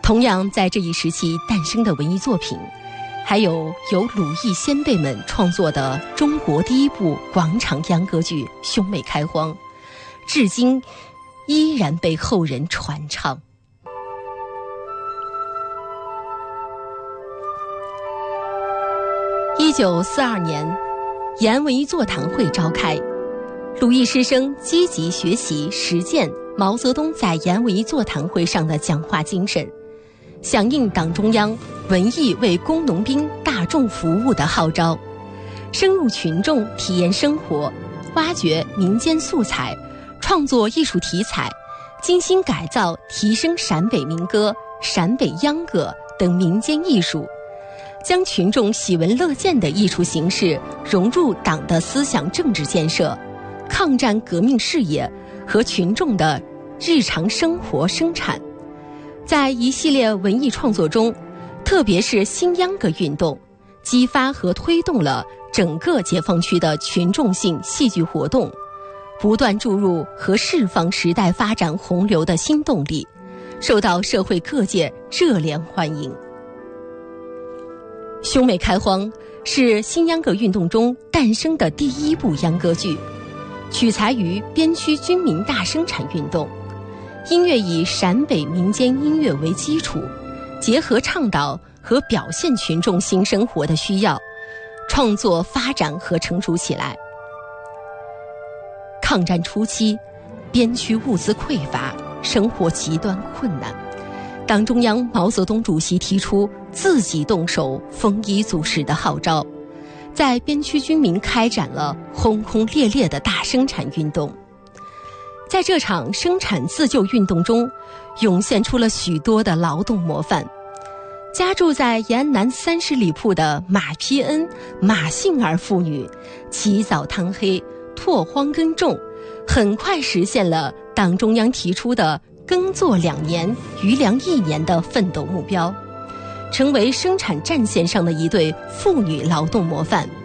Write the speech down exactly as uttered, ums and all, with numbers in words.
同样在这一时期诞生的文艺作品，还有由鲁艺先辈们创作的中国第一部广场秧歌剧《兄妹开荒》，至今依然被后人传唱。一九四二年，延安文艺座谈会召开，鲁艺师生积极学习实践毛泽东在延安文艺座谈会上的讲话精神，响应党中央文艺为工农兵大众服务的号召，深入群众体验生活，挖掘民间素材，创作艺术题材，精心改造提升陕北民歌、陕北秧歌等民间艺术，将群众喜闻乐见的艺术形式融入党的思想政治建设、抗战革命事业和群众的日常生活生产。在一系列文艺创作中，特别是新秧歌运动，激发和推动了整个解放区的群众性戏剧活动，不断注入和释放时代发展洪流的新动力，受到社会各界热烈欢迎。兄妹开荒是新秧歌运动中诞生的第一部秧歌剧，取材于边区军民大生产运动，音乐以陕北民间音乐为基础，结合倡导和表现群众新生活的需要，创作发展和成熟起来。抗战初期，边区物资匮乏，生活极端困难，党中央毛泽东主席提出自己动手丰衣足食的号召，在边区军民开展了轰轰烈烈的大生产运动。在这场生产自救运动中，涌现出了许多的劳动模范。家住在延安南三十里铺的马丕恩、马杏儿妇女，起早贪黑，拓荒耕种，很快实现了党中央提出的耕作两年，余粮一年的奋斗目标，成为生产战线上的一对妇女劳动模范。